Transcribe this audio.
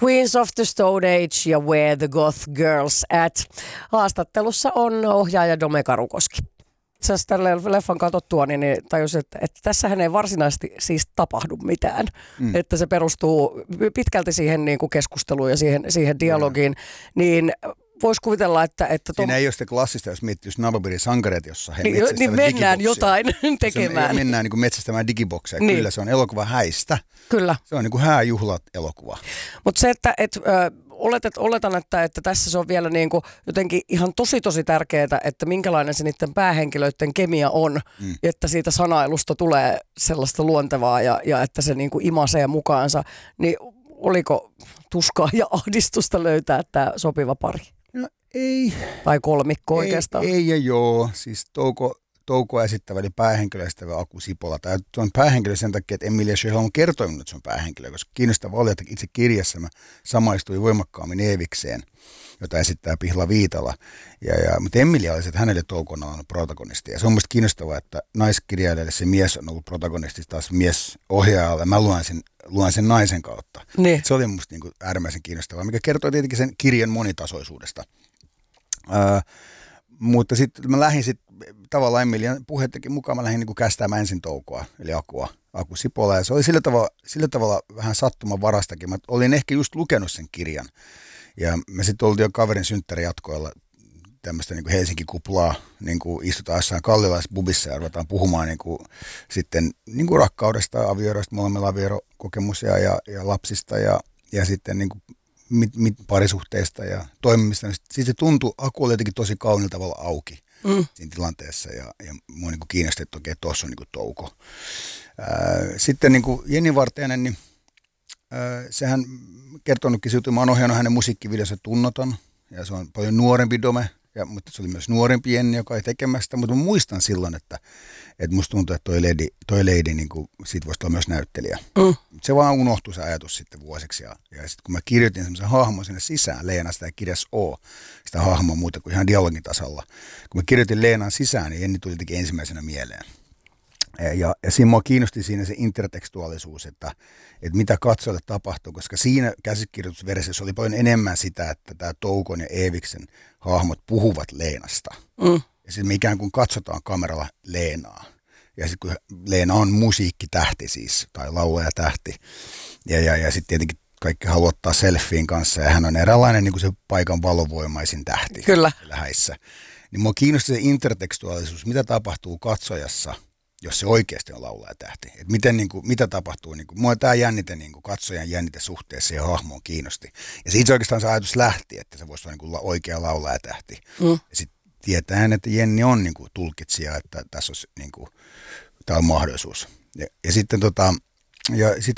Queens of the Stone Age ja Where the Goth Girls At. Haastattelussa on ohjaaja Dome Karukoski. Itse asiassa tälle leffan katsottua niin tajusin, että tässähän ei varsinaisesti siis tapahdu mitään. Että se perustuu pitkälti siihen niin kuin keskusteluun ja siihen dialogiin. Niin voisi kuvitella, että siinä ei ole sitä klassista, jos miettii just Nabobirin sankareet, jossa he metsästävät niin mennään jotain tekemään. Mennään niin kuin metsästämään digibokseja. Niin. Kyllä se on elokuva häistä. Kyllä. Se on niin kuin hääjuhlat elokuva. Mutta se, että oletan, että tässä se on vielä niin kuin jotenkin ihan tosi tärkeää, että minkälainen se niiden päähenkilöiden kemia on, että siitä sanailusta tulee sellaista luontevaa ja että se niin kuin imasee mukaansa. Niin oliko tuskaa ja ahdistusta löytää tämä sopiva pari? No ei. Tai kolmikko oikeastaan? Ei ja joo. Siis Toukoa esittävä eli päähenkilöistävä Aku Sipola. Tämä on päähenkilö sen takia, että Emilia Sjöholm on kertonut, että se on päähenkilö, koska kiinnostava oli, että itse kirjassa mä samaistuin voimakkaammin Eevikseen, jota esittää Pihla Viitala. Mutta Emilia oli se, että hänelle Touko on ollut protagonisti. Ja se on mielestäni kiinnostavaa, että naiskirjailijalle se mies on ollut protagonisti, taas mies ohjaajalle. Mä luen sen naisen kautta. Niin. Se oli musta niinku äärimmäisen kiinnostavaa, mikä kertoo tietenkin sen kirjan monitasoisuudesta. Mutta sitten mä lähdin tavallaan Emilian puhettakin mukaan, mä lähdin niin kästäämään ensin Toukoa, eli Aku Sipola, ja se oli sillä tavalla vähän sattumanvarastakin. Mä olin ehkä just lukenut sen kirjan, ja me sitten oltiin jo kaverin synttärijatkoilla tämmöistä niin Helsinki-kuplaa, niin istutaan jossain Kallilaisbubissa ja ruvetaan puhumaan sitten rakkaudesta, avioerosta, molemmilla avioerokokemus ja lapsista ja sitten parisuhteista ja toimimista. Sitten se tuntui, Aku oli jotenkin tosi kauniilla tavalla auki siinä tilanteessa ja mua kiinnosti, että okei, tuossa on Touko. Sitten Jenni Vartiainen, niin sehän kertonutkin siltä, mä oon ohjannut hänen musiikkivideonsa Tunnoton ja se on paljon nuorempi Dome. Mutta se oli myös nuorempi Jenni, joka ei tekemästä, mutta mä muistan silloin, että musta tuntuu, että toi Lady niin siitä voisi olla myös näyttelijä. Se vaan unohtui se ajatus sitten vuosiksi. Ja sitten kun mä kirjoitin semmoisen hahmon sinne sisään, Leenasta ja kirjassa sitä hahmoa muuta kuin ihan dialogin tasalla. Kun mä kirjoitin Leenan sisään, niin Jenni tuli jotenkin ensimmäisenä mieleen. Ja siinä mua kiinnosti siinä se intertekstuaalisuus, että mitä katsojalle tapahtuu, koska siinä käsikirjoitusversiossa oli paljon enemmän sitä, että tämä Toukon ja Eeviksen hahmot puhuvat Leenasta. Ja sitten me ikään kuin katsotaan kameralla Leenaa. Ja sitten kun Leena on musiikkitähti siis, tai laulajatähti, ja sitten tietenkin kaikki haluaa ottaa selfien kanssa, ja hän on eräänlainen niin kuin se paikan valovoimaisin tähti. Kyllä. Häissä. Niin mua kiinnosti se intertekstuaalisuus, mitä tapahtuu katsojassa, jos se oikeasti on laulajatähti. Että mitä tapahtuu. Mua tämä jännite, katsojan jännite suhteessa ja hahmoon kiinnosti. Ja siitä oikeastaan se ajatus lähti, että se voisi olla oikea laulajatähti. Ja sitten tietää, että Jenni on tulkitsija, että tässä olisi tämä on mahdollisuus. Ja sitten